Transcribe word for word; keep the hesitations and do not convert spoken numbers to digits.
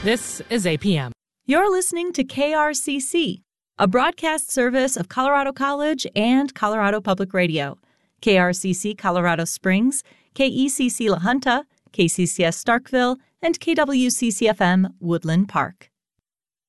This is A P M. You're listening to K R C C, a broadcast service of Colorado College and Colorado Public Radio. K R C C Colorado Springs, K E C C La Junta, K C C S Starkville, and K W C C F M Woodland Park.